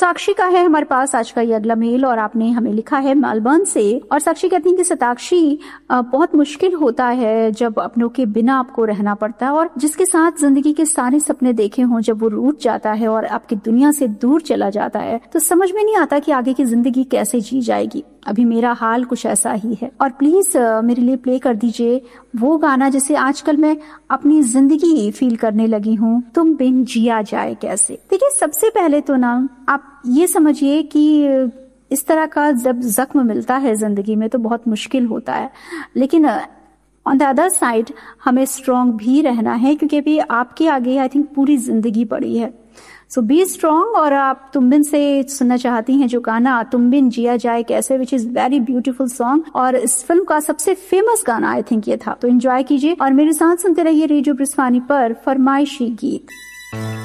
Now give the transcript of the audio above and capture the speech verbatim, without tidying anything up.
साक्षी का है हमारे पास आज का ये अगला मेल और आपने हमें लिखा है मेलबर्न से। और साक्षी कहती हैं कि सताक्षी बहुत मुश्किल होता है जब अपनों के बिना आपको रहना पड़ता है, और जिसके साथ जिंदगी के सारे सपने देखे हों जब वो रूठ जाता है और आपकी दुनिया से दूर चला जाता है तो समझ में नहीं आता कि आगे की जिंदगी कैसे जी जाएगी। अभी मेरा हाल कुछ ऐसा ही है, और प्लीज मेरे लिए प्ले कर दीजिए वो गाना जिसे आजकल मैं अपनी जिंदगी फील करने लगी हूँ, तुम बिन जिया जाए कैसे। देखिए, सबसे पहले तो ना आप ये समझिए कि इस तरह का जब जख्म मिलता है जिंदगी में तो बहुत मुश्किल होता है, लेकिन ऑन द अदर साइड हमें स्ट्रांग भी रहना है, क्योंकि अभी आपके आगे आई थिंक पूरी जिंदगी पड़ी है। सो बी स्ट्रांग। और आप तुम बिन से सुनना चाहती हैं जो गाना तुम बिन जिया जाए कैसे, which is very beautiful song, और इस फिल्म का सबसे फेमस गाना आई थिंक ये था। तो एंजॉय कीजिए और मेरे साथ सुनते रहिए रेडियो ब्रिस्वानी पर फरमाइशी गीत।